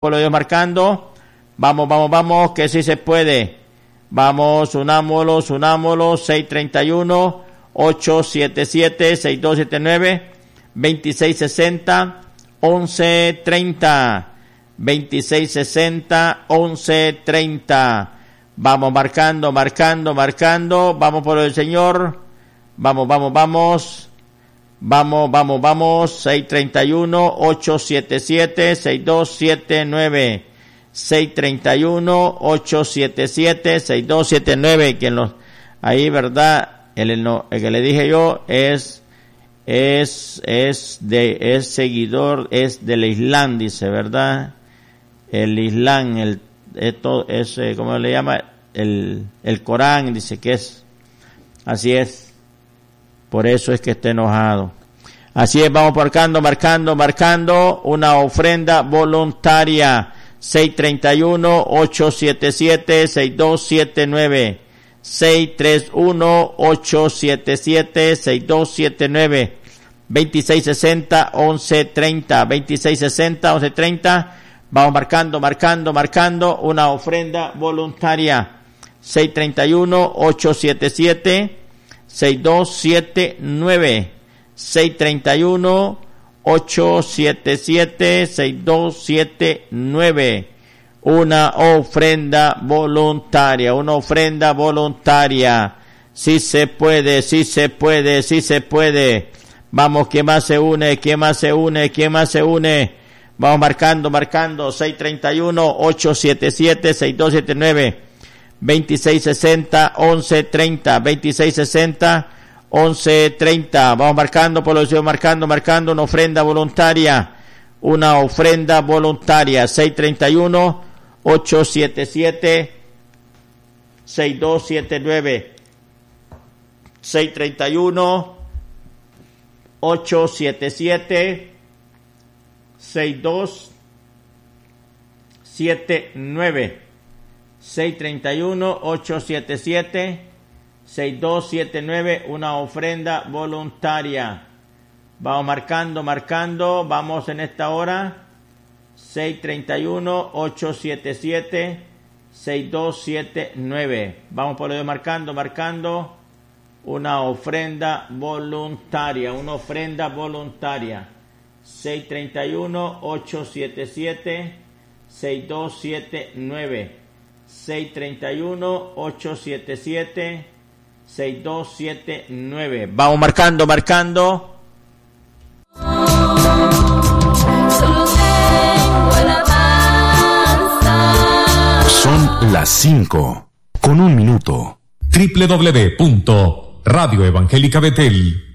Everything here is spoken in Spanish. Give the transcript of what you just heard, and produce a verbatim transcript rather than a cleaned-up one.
Pueblo de Dios marcando. Vamos, vamos, vamos, que sí se puede. Vamos, unámoslos, unámoslos. seis treinta y uno, ocho siete siete, seis dos siete nueve, veintiséis sesenta, once treinta. veintiséis sesenta, once treinta. Vamos marcando, marcando, marcando. Vamos por el Señor. Vamos, vamos, vamos. Vamos, vamos, vamos. seis treinta y uno, ocho siete siete, seis dos siete nueve. seis treinta y uno, ocho siete siete, seis dos siete nueve. Quien los, ahí, ¿verdad? El, el, el que le dije yo es, es, es de, es seguidor, es del Islam, dice, ¿verdad? El Islam, el, esto es, ¿cómo le llama? El, el Corán, dice que es. Así es. Por eso es que está enojado. Así es, vamos marcando, marcando, marcando una ofrenda voluntaria. seis treinta y uno, ocho siete siete, seis dos siete nueve. seis treinta y uno, ocho siete siete, seis dos siete nueve. veintiséis sesenta, once treinta. veintiséis sesenta, once treinta. Vamos marcando, marcando, marcando una ofrenda voluntaria. seis treinta y uno, ocho siete siete, seis dos siete nueve. seis treinta y uno, ocho siete siete, seis dos siete nueve. Una ofrenda voluntaria, una ofrenda voluntaria. Sí se puede, sí se puede, sí se puede. Vamos, ¿quién más se une? ¿Quién más se une? ¿Quién más se une? Vamos marcando, marcando. seis treinta y uno, ocho siete siete, seis dos siete nueve. veintiséis sesenta, once treinta. veintiséis sesenta, once treinta. Vamos marcando, por lo que marcando, marcando una ofrenda voluntaria. Una ofrenda voluntaria. seis treinta y uno, ocho siete siete, seis dos siete nueve. seis treinta y uno, ocho siete siete, seis dos siete nueve. seis treinta y uno, ocho siete siete, seis dos siete nueve, una ofrenda voluntaria. Vamos marcando, marcando, vamos en esta hora. seis treinta y uno, ocho siete siete, seis dos siete nueve. Vamos por ello marcando, marcando una ofrenda voluntaria, una ofrenda voluntaria. seis treinta y uno, ocho siete siete, seis dos siete nueve. seis treinta y uno, ocho siete siete, seis dos siete nueve. Vamos marcando, marcando. Son las cinco con un minuto. doble u doble u doble u punto radio evangélica betel